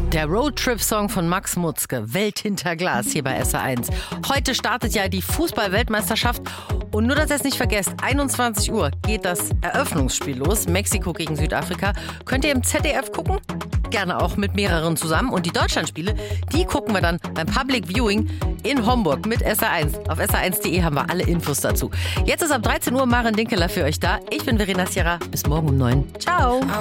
Der Roadtrip-Song von Max Mutzke, Welt hinter Glas, hier bei SR1. Heute startet ja die Fußball-Weltmeisterschaft. Und nur, dass ihr es nicht vergesst, 21 Uhr geht das Eröffnungsspiel los. Mexiko gegen Südafrika. Könnt ihr im ZDF gucken? Gerne auch mit mehreren zusammen. Und die Deutschlandspiele, die gucken wir dann beim Public Viewing in Homburg mit SR1. Auf sr1.de haben wir alle Infos dazu. Jetzt ist ab 13 Uhr Maren Dinkeler für euch da. Ich bin Verena Sierra. Bis morgen um 9. Ciao.